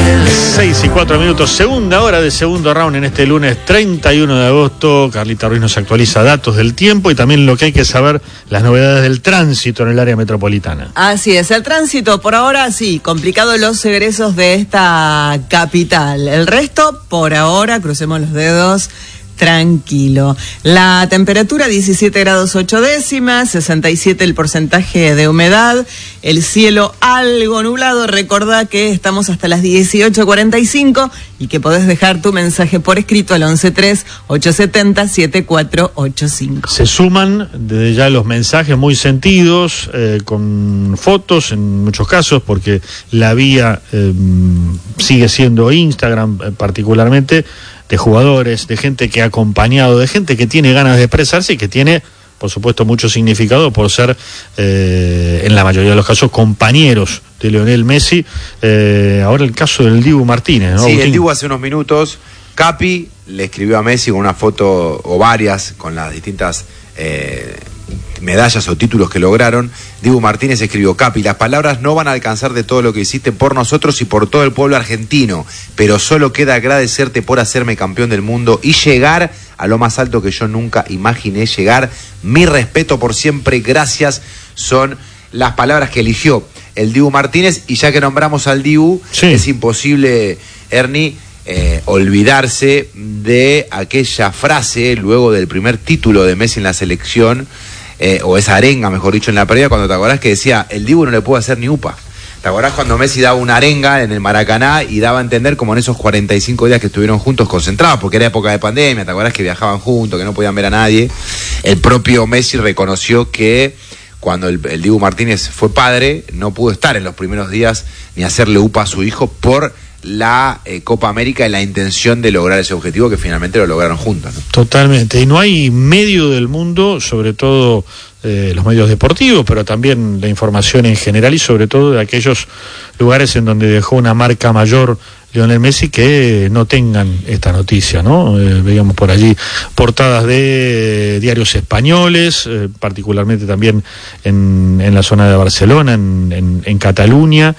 6:04, segunda hora de segundo round en este lunes 31 de agosto. Carlita Ruiz nos actualiza datos del tiempo y también lo que hay que saber, las novedades del tránsito en el área metropolitana. Así es, el tránsito por ahora sí, complicado los egresos de esta capital. El resto, por ahora, crucemos los dedos, tranquilo. La temperatura 17 grados 8 décimas, 67 el porcentaje de humedad, el cielo algo nublado. Recordá que estamos hasta las 18:45 y que podés dejar tu mensaje por escrito al 1138707485. Se suman desde ya los mensajes muy sentidos, con fotos en muchos casos, porque la vía sigue siendo Instagram particularmente, de jugadores, de gente que ha acompañado, de gente que tiene ganas de expresarse y que tiene, por supuesto, mucho significado por ser, en la mayoría de los casos, compañeros de Lionel Messi. Ahora el caso del Dibu Martínez, ¿no? Sí, Agustín. el Dibu hace unos minutos, Capi le escribió a Messi con una foto o varias con las distintas medallas o títulos que lograron. Dibu Martínez escribió: Capi, las palabras no van a alcanzar de todo lo que hiciste por nosotros y por todo el pueblo argentino, pero solo queda agradecerte por hacerme campeón del mundo y llegar a lo más alto que yo nunca imaginé llegar. Mi respeto por siempre, gracias. Son las palabras que eligió el Dibu Martínez. Y ya que nombramos al Dibu, sí, es imposible, Ernie, olvidarse de aquella frase luego del primer título de Messi en la selección, o esa arenga, mejor dicho, en la previa, cuando te acordás que decía: el Dibu no le puede hacer ni upa. ¿Te acordás cuando Messi daba una arenga en el Maracaná y daba a entender como en esos 45 días que estuvieron juntos concentrados, porque era época de pandemia? ¿Te acordás que viajaban juntos, que no podían ver a nadie? El propio Messi reconoció que cuando el Dibu Martínez fue padre, no pudo estar en los primeros días ni hacerle upa a su hijo por la Copa América y la intención de lograr ese objetivo, que finalmente lo lograron juntos, ¿no? Totalmente, y no hay medio del mundo, sobre todo los medios deportivos, pero también la información en general y sobre todo de aquellos lugares en donde dejó una marca mayor Lionel Messi, que no tengan esta noticia, ¿no? Veíamos por allí portadas de diarios españoles, particularmente también en la zona de Barcelona, en Cataluña,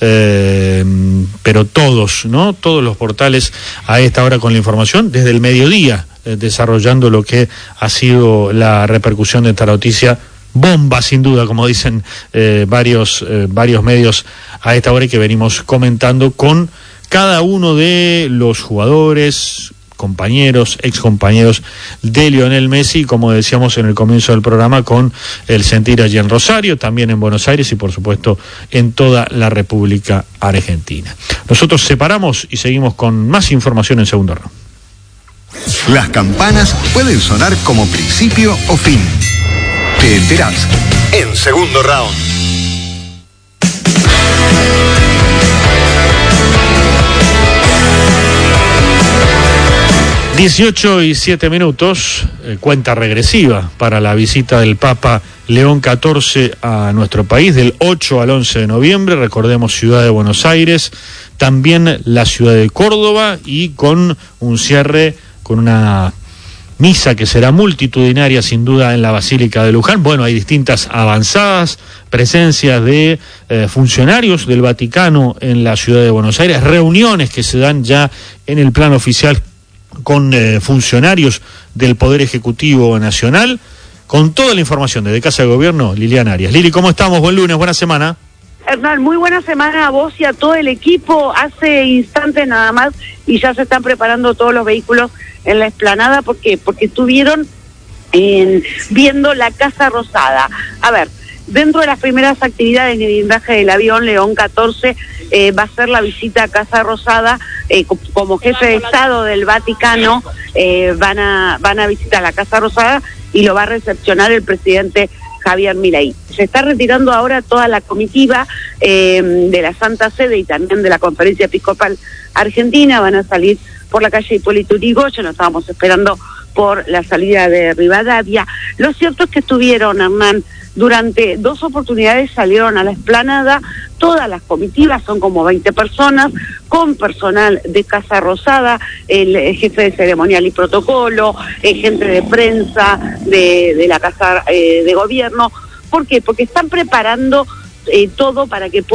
pero todos, ¿no? Todos los portales a esta hora con la información, desde el mediodía, desarrollando lo que ha sido la repercusión de esta noticia. Bomba, sin duda, como dicen varios medios a esta hora, y que venimos comentando con cada uno de los jugadores, compañeros, excompañeros de Lionel Messi, como decíamos en el comienzo del programa, con el sentir allí en Rosario, también en Buenos Aires y por supuesto en toda la República Argentina. Nosotros separamos y seguimos con más información en segundo round. Las campanas pueden sonar como principio o fin. Te enterás en segundo round. (18:07), cuenta regresiva para la visita del Papa León XIV a nuestro país, del 8 al 11 de noviembre. Recordemos, ciudad de Buenos Aires, también la ciudad de Córdoba, y con un cierre, con una misa que será multitudinaria sin duda en la Basílica de Luján. Bueno, hay distintas avanzadas, presencias de funcionarios del Vaticano en la ciudad de Buenos Aires, reuniones que se dan ya en el plano oficial con funcionarios del Poder Ejecutivo Nacional. Con toda la información desde Casa de Gobierno, Liliana Arias. Lili, ¿cómo estamos? Buen lunes, buena semana. Hernán, muy buena semana a vos y a todo el equipo. Hace instantes nada más y ya se están preparando todos los vehículos en la explanada. ¿Por qué? Porque estuvieron viendo la Casa Rosada. A ver, dentro de las primeras actividades de blindaje del avión León XIV va a ser la visita a Casa Rosada. Como jefe de Estado del Vaticano van a visitar la Casa Rosada y lo va a recepcionar el presidente Javier Milei. Se está retirando ahora toda la comitiva de la Santa Sede y también de la Conferencia Episcopal Argentina. Van a salir por la calle Hipólito Yrigoyen, lo estábamos esperando por la salida de Rivadavia. Lo cierto es que estuvieron, Hernán, durante 2 oportunidades salieron a la explanada todas las comitivas, son como 20 personas, con personal de Casa Rosada, el jefe de ceremonial y protocolo, gente de prensa de la Casa de Gobierno. ¿Por qué? Porque están preparando todo para que pueda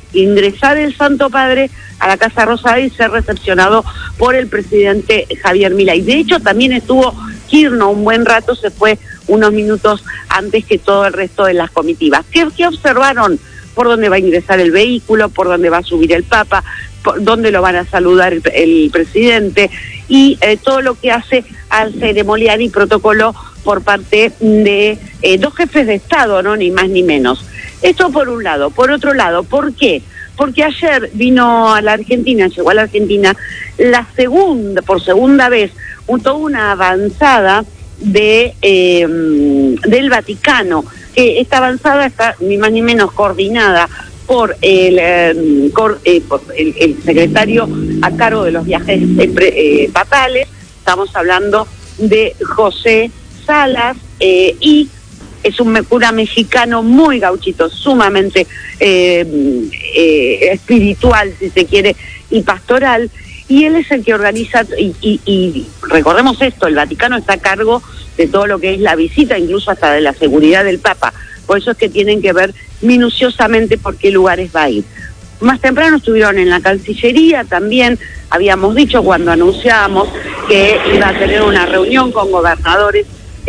ingresar el Santo Padre a la Casa Rosada y ser recepcionado por el presidente Javier Milei. De hecho, también estuvo Kirchner un buen rato, se fue unos minutos antes que todo el resto de las comitivas. ¿Qué observaron? Por dónde va a ingresar el vehículo, por dónde va a subir el Papa, por dónde lo van a saludar el presidente, y todo lo que hace al ceremonial y protocolo por parte de dos jefes de Estado, ¿no? Ni más ni menos. Esto por un lado. Por otro lado, ¿por qué? Porque ayer vino a la Argentina, llegó a la Argentina por segunda vez, toda una avanzada del Vaticano, que esta avanzada está ni más ni menos coordinada por el secretario a cargo de los viajes papales. Estamos hablando de José Salas, y es un cura mexicano muy gauchito, sumamente espiritual, si se quiere, y pastoral, y él es el que organiza, y recordemos esto, el Vaticano está a cargo de todo lo que es la visita, incluso hasta de la seguridad del Papa. Por eso es que tienen que ver minuciosamente por qué lugares va a ir. Más temprano estuvieron en la Cancillería también, habíamos dicho cuando anunciábamos que iba a tener una reunión con gobernadores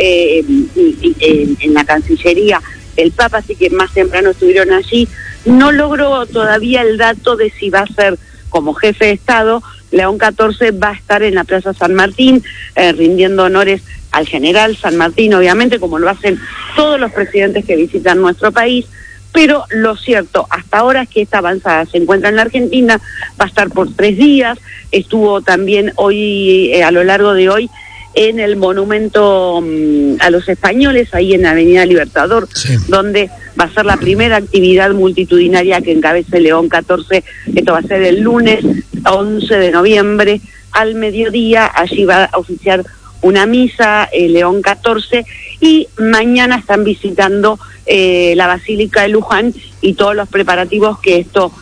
en la Cancillería el Papa, así que más temprano estuvieron allí. No logró todavía el dato de si va a ser como jefe de Estado. León XIV va a estar en la Plaza San Martín, rindiendo honores al general San Martín, obviamente, como lo hacen todos los presidentes que visitan nuestro país, pero lo cierto hasta ahora es que esta avanzada se encuentra en la Argentina, va a estar por 3 días, estuvo también hoy, a lo largo de hoy, en el monumento a los españoles, ahí en la Avenida Libertador, sí, donde va a ser la primera actividad multitudinaria que encabece León XIV. Esto va a ser el lunes 11 de noviembre al mediodía. Allí va a oficiar una misa León XIV, y mañana están visitando la Basílica de Luján y todos los preparativos que esto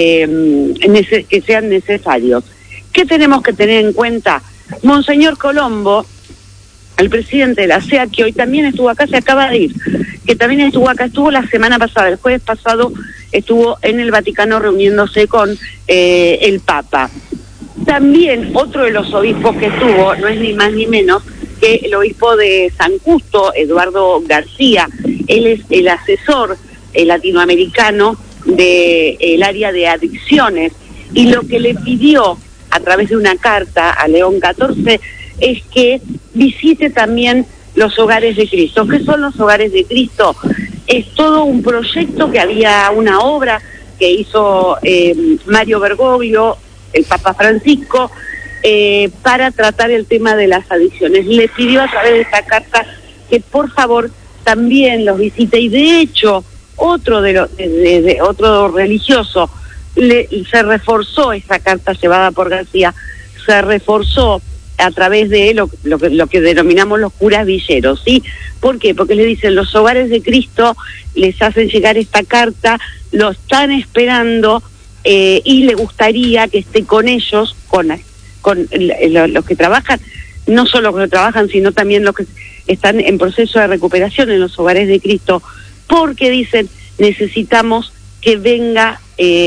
que sean necesarios. ¿Qué tenemos que tener en cuenta? Monseñor Colombo, el presidente de la CEA, que hoy también estuvo acá, se acaba de ir, que también estuvo acá, estuvo la semana pasada, el jueves pasado estuvo en el Vaticano reuniéndose con el Papa. También otro de los obispos que estuvo, no es ni más ni menos que el obispo de San Justo, Eduardo García. Él es el asesor latinoamericano del área de adicciones, y lo que le pidió a través de una carta a León XIV es que visite también los hogares de Cristo. ¿Qué son los hogares de Cristo? Es todo un proyecto que había, una obra que hizo Mario Bergoglio, el Papa Francisco, para tratar el tema de las adicciones. Le pidió a través de esta carta que por favor también los visite, y de hecho otro otro religioso se reforzó esa carta llevada por García, se reforzó a través de lo que denominamos los curas villeros, ¿sí? ¿Por qué? Porque le dicen, los hogares de Cristo les hacen llegar esta carta, lo están esperando, y le gustaría que esté con ellos, con los que trabajan, no solo los que trabajan, sino también los que están en proceso de recuperación en los hogares de Cristo, porque dicen, necesitamos que venga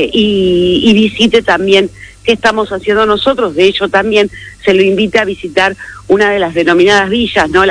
y visite también qué estamos haciendo nosotros. De hecho, también se lo invita a visitar una de las denominadas villas, ¿no?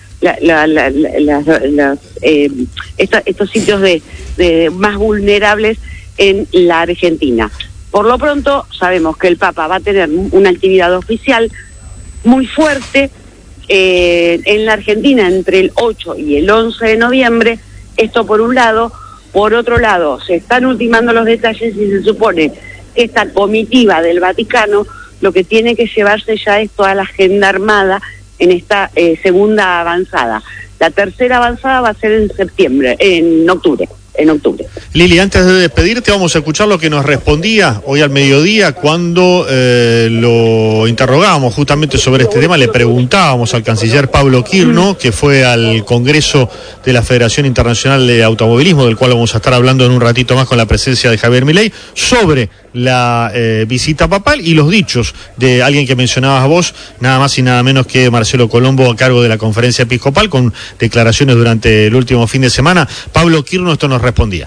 Estos sitios de más vulnerables en la Argentina. Por lo pronto, sabemos que el Papa va a tener una actividad oficial muy fuerte en la Argentina entre el 8 y el 11 de noviembre. Esto por un lado. Por otro lado, se están ultimando los detalles y se supone que esta comitiva del Vaticano lo que tiene que llevarse ya es toda la agenda armada en esta segunda avanzada. La tercera avanzada va a ser en octubre. Lili, antes de despedirte, vamos a escuchar lo que nos respondía hoy al mediodía cuando lo interrogábamos justamente sobre este tema. Le preguntábamos al canciller Pablo Kirchner, que fue al Congreso de la Federación Internacional de Automovilismo, del cual vamos a estar hablando en un ratito más con la presencia de Javier Milei, sobre la visita papal y los dichos de alguien que mencionabas vos, nada más y nada menos que Marcelo Colombo, a cargo de la Conferencia Episcopal, con declaraciones durante el último fin de semana. Pablo Kirchner esto nos respondía.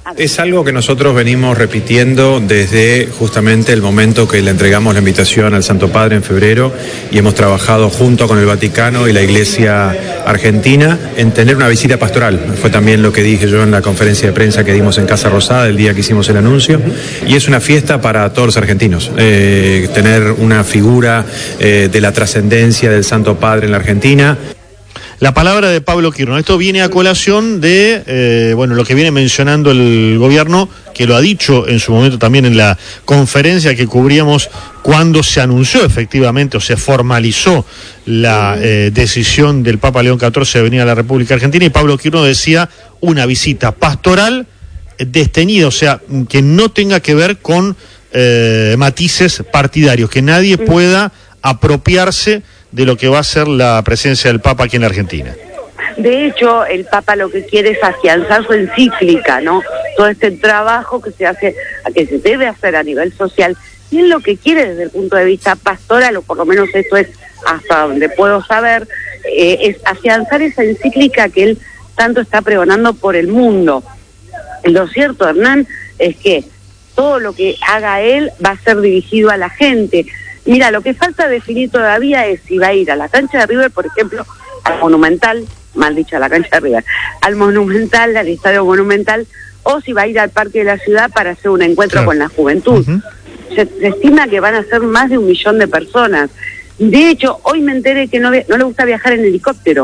Es algo que nosotros venimos repitiendo desde justamente el momento que le entregamos la invitación al Santo Padre en febrero y hemos trabajado junto con el Vaticano y la Iglesia Argentina en tener una visita pastoral. Fue también lo que dije yo en la conferencia de prensa que dimos en Casa Rosada el día que hicimos el anuncio, y es una fiesta para todos los argentinos. Tener una figura de la trascendencia del Santo Padre en la Argentina. La palabra de Pablo Quirno. Esto viene a colación de, lo que viene mencionando el gobierno, que lo ha dicho en su momento también en la conferencia que cubríamos cuando se anunció efectivamente o se formalizó la decisión del Papa León XIV de venir a la República Argentina, y Pablo Quirno decía una visita pastoral desteñida, o sea, que no tenga que ver con matices partidarios, que nadie pueda apropiarse de lo que va a ser la presencia del Papa aquí en la Argentina. De hecho, el Papa lo que quiere es afianzar su encíclica, ¿no? Todo este trabajo que se debe hacer a nivel social, y él lo que quiere desde el punto de vista pastoral, o por lo menos esto es hasta donde puedo saber, es afianzar esa encíclica que él tanto está pregonando por el mundo. Lo cierto, Hernán, es que todo lo que haga él va a ser dirigido a la gente. Mira, lo que falta definir todavía es si va a ir a la cancha de River, por ejemplo, al Monumental, mal dicho, a la cancha de River, al Monumental, al Estadio Monumental, o si va a ir al Parque de la Ciudad para hacer un encuentro con la juventud. Se estima que van a ser más de 1 millón de personas. De hecho, hoy me enteré que no le gusta viajar en helicóptero,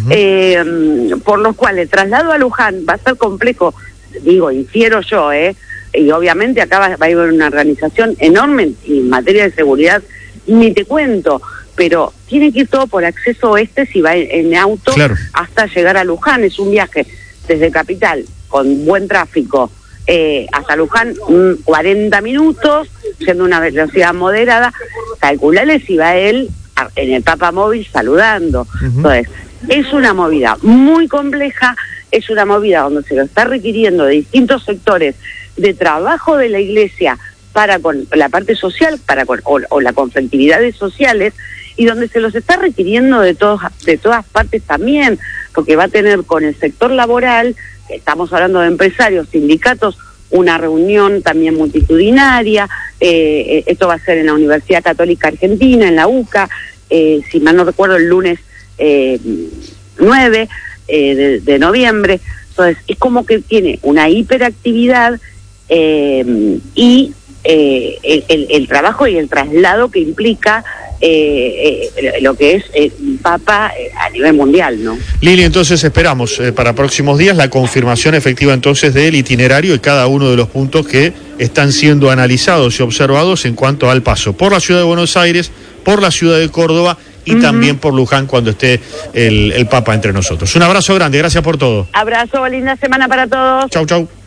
por lo cual el traslado a Luján va a ser complejo, digo, infiero yo, y obviamente acá va a haber una organización enorme en materia de seguridad, ni te cuento, pero tiene que ir todo por acceso oeste si va en auto, claro, hasta llegar a Luján. Es un viaje desde Capital con buen tráfico hasta Luján, 40 minutos, siendo una velocidad moderada. Calculale si va él en el Papa Móvil saludando. Entonces, es una movida muy compleja, es una movida donde se lo está requiriendo de distintos sectores de trabajo de la Iglesia para con la parte social, o la conflictividades sociales, y donde se los está requiriendo de todas partes también, porque va a tener con el sector laboral, estamos hablando de empresarios, sindicatos, una reunión también multitudinaria. Esto va a ser en la Universidad Católica Argentina, en la UCA, si mal no recuerdo, el lunes 9 de noviembre. Entonces, es como que tiene una hiperactividad y el trabajo y el traslado que implica lo que es Papa a nivel mundial, ¿no? Lili, entonces esperamos para próximos días la confirmación efectiva entonces del itinerario y cada uno de los puntos que están siendo analizados y observados en cuanto al paso por la ciudad de Buenos Aires, por la ciudad de Córdoba y también por Luján cuando esté el Papa entre nosotros. Un abrazo grande, gracias por todo. Abrazo, linda semana para todos. Chau, chau.